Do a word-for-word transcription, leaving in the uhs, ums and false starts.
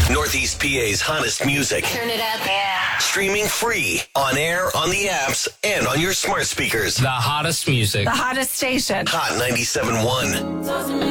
Northeast P A's hottest music. Turn it up. Yeah. Streaming free, on air, on the apps, and on your smart speakers. The hottest music. The hottest station. Hot ninety-seven point one.